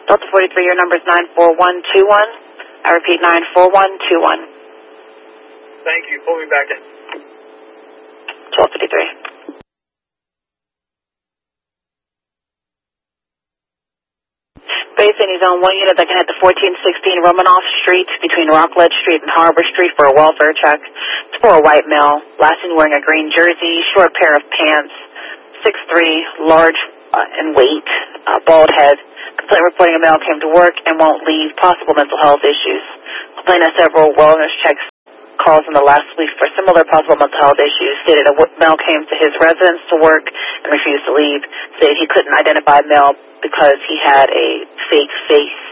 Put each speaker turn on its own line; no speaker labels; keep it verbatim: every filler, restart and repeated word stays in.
Delta forty-three, your number is nine four one two one. I repeat, nine four one two one.
Thank you. Pull me back in.
twelve fifty-three. Base any zone one unit that can hit the fourteen sixteen Romanoff Street between Rockledge Street and Harbor Street for a welfare check. It's for a white male, last seen wearing a green jersey, short pair of pants, six three, large uh, in weight, uh, bald head. Complaint reporting a male came to work and won't leave, possible mental health issues. Complaint has several wellness checks calls in the last week for similar possible mental health issues. Stated a male came to his residence to work and refused to leave. Stated he couldn't identify male because he had a fake face.